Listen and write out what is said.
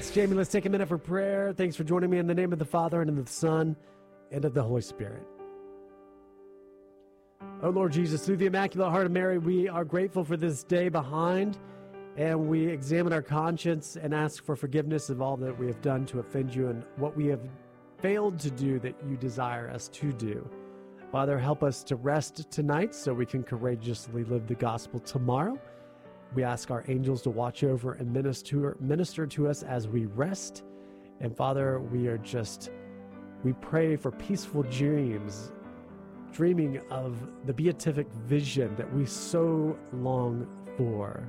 it's Jamie. Let's take a minute for prayer. Thanks for joining me in the name of the Father, and of the Son, and of the Holy Spirit. Oh, Lord Jesus, through the Immaculate Heart of Mary, we are grateful for this day behind, and we examine our conscience and ask for forgiveness of all that we have done to offend you and what we have failed to do that you desire us to do. Father, help us to rest tonight so we can courageously live the gospel tomorrow. We ask our angels to watch over and minister to us as we rest. And Father, we pray for peaceful dreams, dreaming of the beatific vision that we so long for.